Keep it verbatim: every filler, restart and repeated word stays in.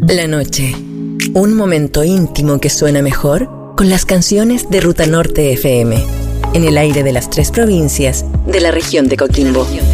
La noche. Un momento íntimo que suena mejor con las canciones de Ruta Norte F M. En el aire de las tres provincias de la región de Coquimbo.